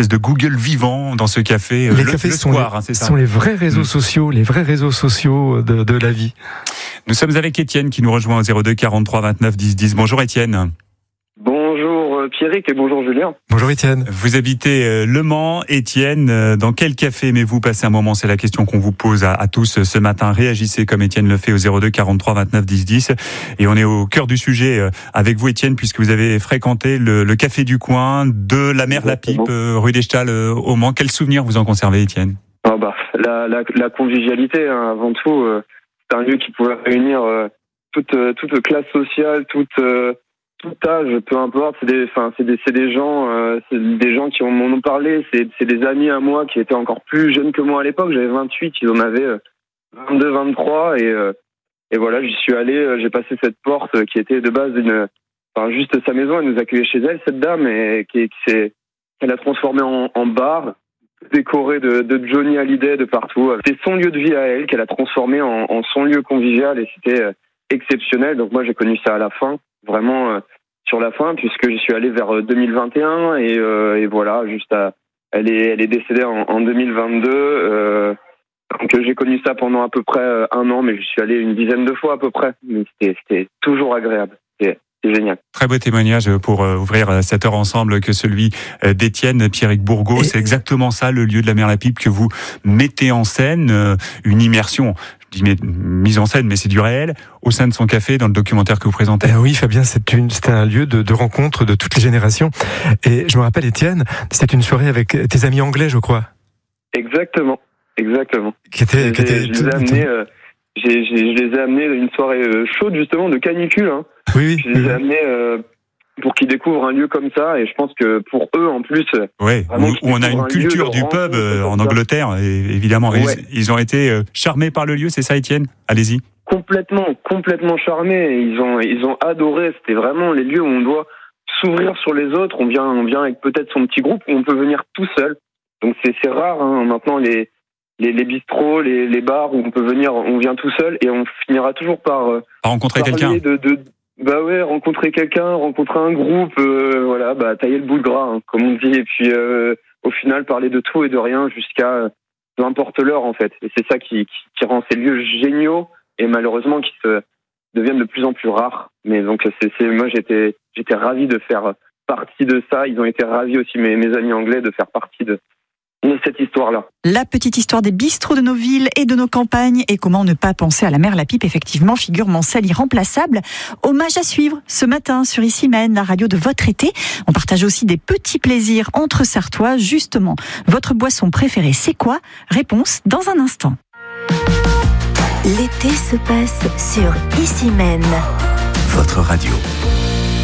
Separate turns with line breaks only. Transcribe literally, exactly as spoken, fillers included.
espèce de Google vivant dans ce café.
Les
le,
cafés
le
sont,
soir,
les,
hein, c'est ça.
sont les vrais réseaux
mmh.
sociaux, les vrais réseaux sociaux de, de la vie.
Nous sommes avec Étienne qui nous rejoint au zéro deux quarante-trois vingt-neuf dix dix. Bonjour Étienne.
Bonjour Pierrick et bonjour Julien.
Bonjour Étienne.
Vous habitez Le Mans. Étienne, dans quel café aimez-vous passer un moment? C'est la question qu'on vous pose à, à tous ce matin. Réagissez comme Étienne le fait au zéro deux quarante-trois vingt-neuf dix dix. Et on est au cœur du sujet avec vous Étienne, puisque vous avez fréquenté le, le café du coin de la Mer La Pipe, rue des Stalles au Mans. Quel souvenir vous en conservez Étienne?
Ah bah, la, la, la convivialité, hein, avant tout. Euh, c'est un lieu qui pouvait réunir euh, toute, euh, toute classe sociale, toute... Euh, tout âge, peu importe, c'est des, enfin, c'est des, c'est des gens, euh, c'est des gens qui m'en ont parlé, c'est, c'est des amis à moi qui étaient encore plus jeunes que moi à l'époque. J'avais vingt-huit, ils en avaient euh, vingt-deux, vingt-trois, et euh, et voilà, j'y suis allé, euh, j'ai passé cette porte euh, qui était de base une, enfin, juste sa maison. Elle nous accueillait chez elle, cette dame, et qui, qui s'est, elle a transformé en, en bar, décoré de, de Johnny Hallyday de partout. C'était son lieu de vie à elle qu'elle a transformé en, en son lieu convivial, et c'était euh, exceptionnel. Donc moi, j'ai connu ça à la fin. Vraiment euh, sur la fin, puisque j'y suis allé vers deux mille vingt et un et, euh, et voilà, juste à, elle est elle est décédée en, en deux mille vingt-deux. Euh, donc j'ai connu ça pendant à peu près un an, mais je suis allé une dizaine de fois à peu près. Mais c'était c'était toujours agréable. C'était, c'était génial.
Très beau témoignage pour euh, ouvrir cette heure ensemble que celui euh, d'Étienne Pierrick Bourgault. C'est exactement ça, le lieu de la Mer La Pipe que vous mettez en scène, euh, une immersion. Je dis mise en scène, mais c'est du réel, au sein de son café, dans le documentaire que vous présentez.
Euh, oui, Fabien, c'est une, c'était un lieu de, de rencontre de toutes les générations. Et je me rappelle, Étienne, c'était une soirée avec tes amis anglais, je crois.
Exactement, exactement.
Qui était, qui était,
je les ai amenés, euh, j'ai, j'ai, je les ai amenés une soirée euh, chaude justement de canicule. Hein.
Oui, oui.
Je les ai amenés euh, pour qu'ils découvrent un lieu comme ça, et je pense que pour eux en plus,
ouais, où, où on a une culture du pub euh, en Angleterre, et évidemment, ouais. ils, ils ont été euh, charmés par le lieu, c'est ça, Étienne? Allez-y.
Complètement, complètement charmés. Ils ont, ils ont adoré. C'était vraiment les lieux où on doit s'ouvrir sur les autres. On vient, on vient avec peut-être son petit groupe, ou on peut venir tout seul. Donc c'est, c'est rare hein, maintenant les, les, les bistrots, les, les bars où on peut venir, on vient tout seul, et on finira toujours par, euh,
par rencontrer quelqu'un.
De, de, Bah ouais, rencontrer quelqu'un, rencontrer un groupe, euh, voilà, bah tailler le bout de gras, hein, comme on dit, et puis euh, au final parler de tout et de rien jusqu'à euh, peu importe l'heure en fait. Et c'est ça qui, qui, qui rend ces lieux géniaux, et malheureusement qui se deviennent de plus en plus rares. Mais donc c'est, c'est moi j'étais j'étais ravi de faire partie de ça. Ils ont été ravis aussi mes mes amis anglais de faire partie de de cette histoire-là.
La petite histoire des bistrots de nos villes et de nos campagnes, et comment ne pas penser à la Mer La Pipe, effectivement, figure Mancel irremplaçable. Hommage à suivre ce matin sur Ici Mène, la radio de votre été. On partage aussi des petits plaisirs entre Sartois. Justement, votre boisson préférée, c'est quoi? Réponse dans un instant.
L'été se passe sur Ici Mène,
votre radio.